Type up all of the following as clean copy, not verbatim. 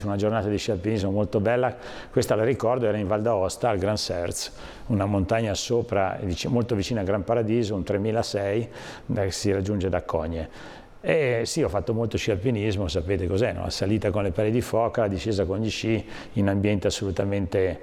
Una giornata di sci alpinismo molto bella, questa la ricordo, era in Val d'Aosta al Gran Serz, una montagna sopra, molto vicina a Gran Paradiso, un 3006 che si raggiunge da Cogne. E sì, ho fatto molto sci alpinismo, sapete cos'è, no? La salita con le pelle di foca, la discesa con gli sci in ambiente assolutamente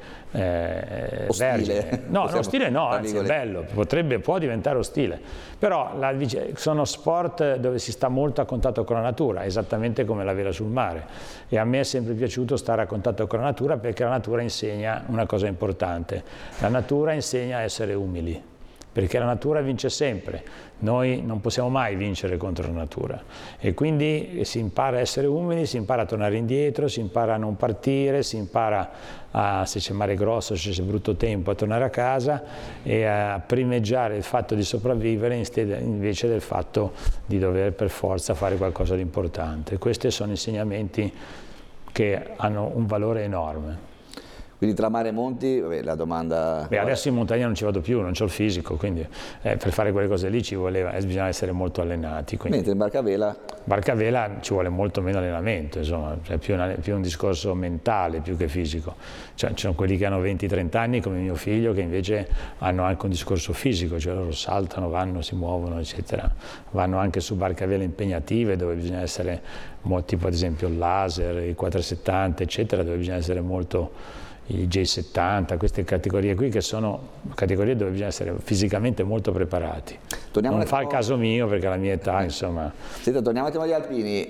vergine. No, ostile no, anzi è bello, può diventare ostile, però sono sport dove si sta molto a contatto con la natura, esattamente come la vela sul mare, e a me è sempre piaciuto stare a contatto con la natura perché la natura insegna una cosa importante, la natura insegna a essere umili. Perché la natura vince sempre, noi non possiamo mai vincere contro la natura e quindi si impara a essere umili, si impara a tornare indietro, si impara a non partire, si impara se c'è mare grosso, se c'è brutto tempo, a tornare a casa e a primeggiare il fatto di sopravvivere invece del fatto di dover per forza fare qualcosa di importante. Questi sono insegnamenti che hanno un valore enorme. Quindi tra mare e monti, la domanda... adesso in montagna non ci vado più, non ho il fisico, quindi per fare quelle cose lì bisogna essere molto allenati. Mentre in barcavela? Barcavela ci vuole molto meno allenamento, insomma, è più un discorso mentale più che fisico. Cioè, ci sono quelli che hanno 20-30 anni, come mio figlio, che invece hanno anche un discorso fisico, cioè loro saltano, vanno, si muovono, eccetera. Vanno anche su barcavele impegnative dove bisogna essere, tipo ad esempio il laser, i 470, eccetera, dove bisogna essere molto... i J70, queste categorie qui che sono categorie dove bisogna essere fisicamente molto preparati. Non fa il caso mio perché alla mia età, insomma... Senta, torniamo al tema degli alpini,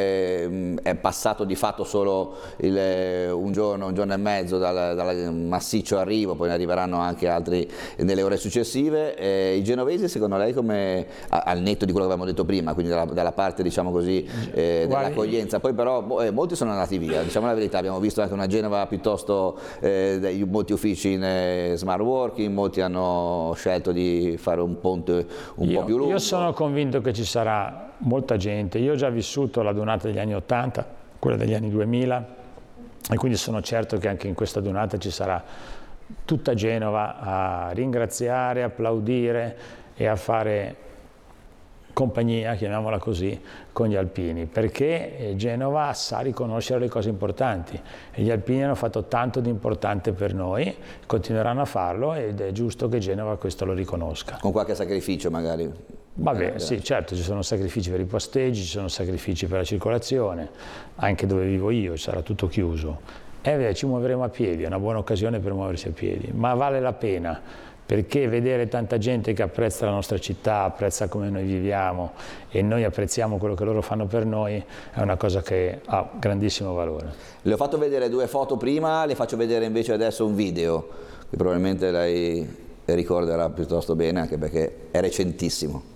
è passato di fatto solo un giorno e mezzo dal massiccio arrivo, poi ne arriveranno anche altri nelle ore successive. I genovesi secondo lei come, al netto di quello che avevamo detto prima, quindi dalla parte diciamo così dell'accoglienza, poi però molti sono andati via, diciamo la verità, abbiamo visto anche una Genova piuttosto... molti uffici in smart working, molti hanno scelto di fare un ponte un po' più lungo. Io sono convinto che ci sarà molta gente, io ho già vissuto la dunata degli anni 80, quella degli anni 2000 e quindi sono certo che anche in questa dunata ci sarà tutta Genova a ringraziare, applaudire e a fare compagnia, chiamiamola così, con gli alpini, perché Genova sa riconoscere le cose importanti e gli alpini hanno fatto tanto di importante per noi, continueranno a farlo ed è giusto che Genova questo lo riconosca. Con qualche sacrificio magari? Vabbè, sì, certo, ci sono sacrifici per i posteggi, ci sono sacrifici per la circolazione, anche dove vivo io sarà tutto chiuso. Ci muoveremo a piedi, è una buona occasione per muoversi a piedi, ma vale la pena. Perché vedere tanta gente che apprezza la nostra città, apprezza come noi viviamo e noi apprezziamo quello che loro fanno per noi, è una cosa che ha grandissimo valore. Le ho fatto vedere 2 foto prima, le faccio vedere invece adesso un video, che probabilmente lei ricorderà piuttosto bene, anche perché è recentissimo.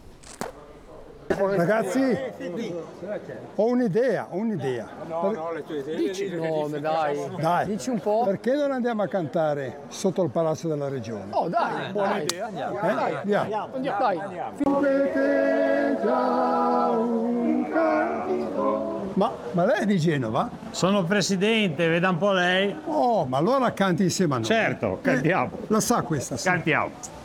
Ragazzi, ho un'idea. No, le tue idee. Dici il nome, dai. Dici un po'. Perché non andiamo a cantare sotto il Palazzo della Regione? Oh, dai, buona idea. Andiamo. Dai. Ma lei è di Genova? Sono presidente, veda un po' lei. Oh, ma allora canti insieme a noi. Certo, cantiamo. La sa questa? Sì. Cantiamo.